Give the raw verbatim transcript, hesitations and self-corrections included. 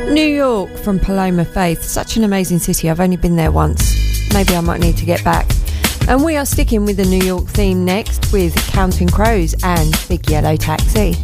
New York from Paloma Faith. Such an amazing city. I've only been there once. Maybe I might need to get back. And we are sticking with the New York theme next with Counting Crows and Big Yellow Taxi.